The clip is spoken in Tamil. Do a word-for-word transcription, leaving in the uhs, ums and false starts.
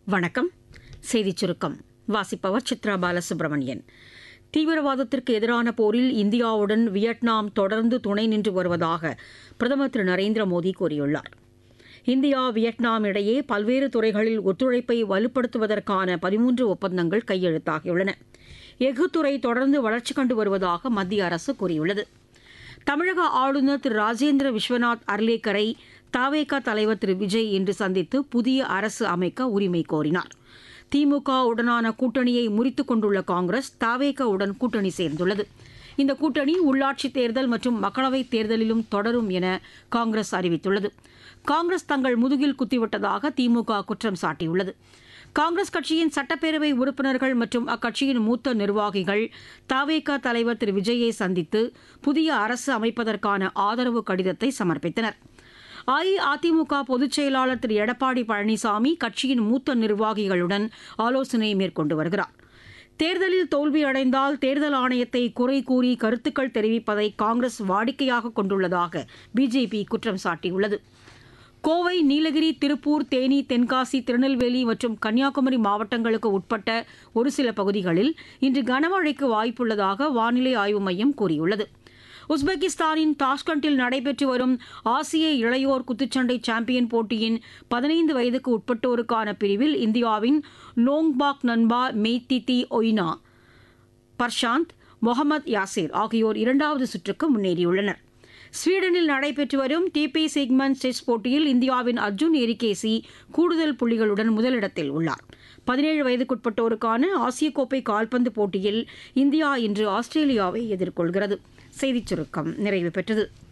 வணக்கம். செய்திச் சுருக்கம் வாசிப்பவர் சித்ரா பாலசுப்ரமணியன். தீவிரவாதத்திற்கு எதிரான போரில் இந்தியாவுடன் வியட்நாம் தொடர்ந்து துணை நின்று வருவதாக பிரதமர் திரு நரேந்திர மோடி கூறியுள்ளார். இந்தியா வியட்நாம் இடையே பல்வேறு துறைகளில் ஒத்துழைப்பை வலுப்படுத்துவதற்கான பதிமூன்று ஒப்பந்தங்கள் கையெழுத்தாகியுள்ளன. எஃகுத்துறை தொடர்ந்து வளர்ச்சி கண்டு வருவதாக மத்திய அரசு கூறியுள்ளது. தமிழக ஆளுநர் திரு ராஜேந்திர விஸ்வநாத் அர்லேக்கரை தவேக தலைவர் திரு விஜய் இன்று சந்தித்து புதிய அரசு அமைக்க உரிமை கோரினார். திமுக உடனான கூட்டணியை முறித்துக் கொண்டுள்ள காங்கிரஸ் தவேக உடன் கூட்டணி சேர்ந்துள்ளது. இந்த கூட்டணி உள்ளாட்சித் தேர்தல் மற்றும் மக்களவைத் தேர்தலிலும் தொடரும் என காங்கிரஸ் அறிவித்துள்ளது. காங்கிரஸ் தங்கள் முதுகில் குத்திவிட்டதாக திமுக குற்றம் சாட்டியுள்ளது. காங்கிரஸ் கட்சியின் சட்டப்பேரவை உறுப்பினர்கள் மற்றும் அக்கட்சியின் மூத்த நிர்வாகிகள் தவேக தலைவர் திரு விஜயை சந்தித்து புதிய அரசு அமைப்பதற்கான ஆதரவு கடிதத்தை சமர்ப்பித்தனர். அஇஅதிமுக பொதுச் செயலாளர் திரு எடப்பாடி பழனிசாமி கட்சியின் மூத்த நிர்வாகிகளுடன் ஆலோசனை மேற்கொண்டு வருகிறார். தேர்தலில் தோல்வியடைந்தால் தேர்தல் ஆணையத்தை குறை கூறி கருத்துக்கள் தெரிவிப்பதை காங்கிரஸ் வாடிக்கையாக கொண்டுள்ளதாக பிஜேபி குற்றம் சாட்டியுள்ளது. கோவை, நீலகிரி, திருப்பூர், தேனி, தென்காசி, திருநெல்வேலி மற்றும் கன்னியாகுமரி மாவட்டங்களுக்கு உட்பட்ட ஒரு சில பகுதிகளில் இன்று கனமழைக்கு வாய்ப்புள்ளதாக வானிலை ஆய்வு மையம் கூறியுள்ளது. உஸ்பெகிஸ்தானின் தாஷ்கண்டில் நடைபெற்று வரும் ஆசிய இளையோர் குத்துச்சண்டை சாம்பியன் போட்டியின் பதினைந்து வயதுக்கு உட்பட்டோருக்கான பிரிவில் இந்தியாவின் நோங்பாக் நன்பா மெய்திதி ஒய்னா, பர்ஷாந்த், முகமது யாசிர் ஆகியோர் இரண்டாவது சுற்றுக்கு முன்னேறியுள்ளனர். ஸ்வீடனில் நடைபெற்று வரும் டிபி சிக்மன் செஸ் போட்டியில் இந்தியாவின் அர்ஜுன் எரிகேசி கூடுதல் புள்ளிகளுடன் முதலிடத்தில் உள்ளார். பதினேழு வயதுக்குட்பட்டோருக்கான ஆசிய கோப்பை கால்பந்து போட்டியில் இந்தியா இன்று ஆஸ்திரேலியாவை எதிர்கொள்கிறது. செய்திச் சுருக்கம் நிறைவு பெற்றது.